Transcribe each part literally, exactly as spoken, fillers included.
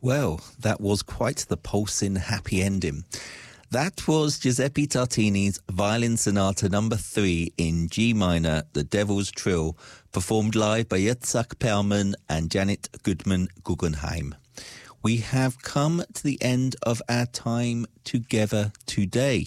Well, that was quite the pulsing happy ending. That was Giuseppe Tartini's Violin Sonata number three in G minor, The Devil's Trill, performed live by Itzhak Perlman and Janet Goodman Guggenheim. We have come to the end of our time together today.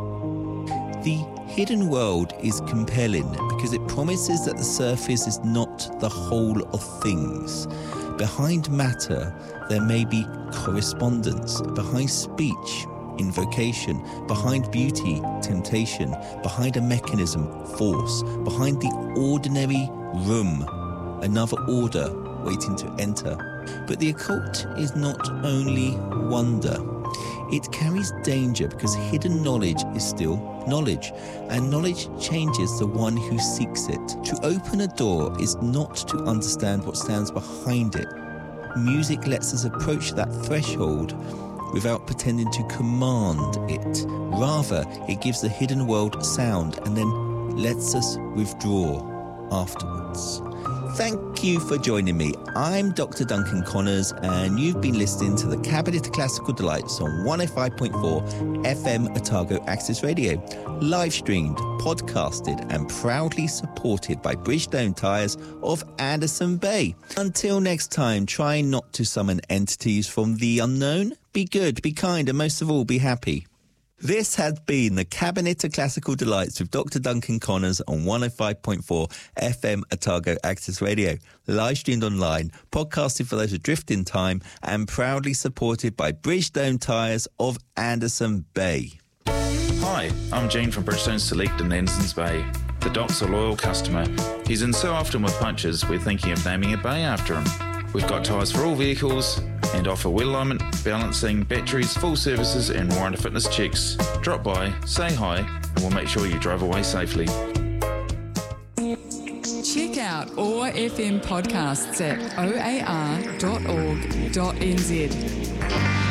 The hidden world is compelling because it promises that the surface is not the whole of things. Behind matter, there may be correspondence. Behind speech, invocation. Behind beauty, temptation. Behind a mechanism, force. Behind the ordinary room, another order waiting to enter. But the occult is not only wonder. It carries danger because hidden knowledge is still knowledge, and knowledge changes the one who seeks it. To open a door is not to understand what stands behind it. Music lets us approach that threshold without pretending to command it. Rather, it gives the hidden world sound and then lets us withdraw afterwards. Thank you for joining me. I'm Doctor Duncan Connors, and you've been listening to the Cabinet of Classical Delights on one oh five point four F M Otago Access Radio, live streamed, podcasted, and proudly supported by Bridgestone Tyres of Anderson Bay. Until next time, try not to summon entities from the unknown. Be good, be kind, and most of all, be happy. This has been the Cabinet of Classical Delights with Doctor Duncan Connors on one oh five point four F M Otago Access Radio, live streamed online, podcasted for those adrift in time, and proudly supported by Bridgestone Tyres of Anderson Bay. Hi, I'm Gene from Bridgestone Select in Andersons Bay. The Doc's a loyal customer. He's in so often with punches, we're thinking of naming a bay after him. We've got tyres for all vehicles and offer wheel alignment, balancing, batteries, full services and warranty fitness checks. Drop by, say hi, and we'll make sure you drive away safely. Check out O A R F M podcasts at o a r dot org dot n z.